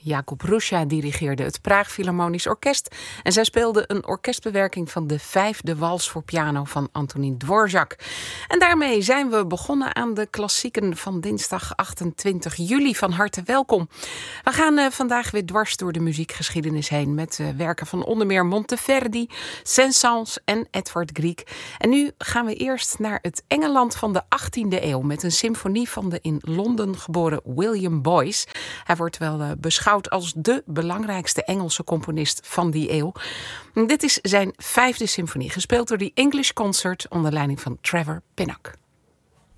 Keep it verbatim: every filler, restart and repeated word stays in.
Jakub Hrusa dirigeerde het Praag Philharmonisch Orkest en zij speelde een orkestbewerking van de vijfde wals voor piano van Antonín Dvorak. En daarmee zijn we begonnen aan de klassieken van dinsdag achtentwintig juli. Van harte welkom. We gaan uh, vandaag weer dwars door de muziekgeschiedenis heen met uh, werken van onder meer Monteverdi, Saint-Saëns en Edvard Grieg. En nu gaan we eerst naar het Engeland van de achttiende eeuw met een symfonie van de in Londen geboren William Boyce. Hij wordt wel uh, beschouwd als de belangrijkste Engelse componist van die eeuw. Dit is zijn vijfde symfonie, gespeeld door de English Concert onder leiding van Trevor Pinnock.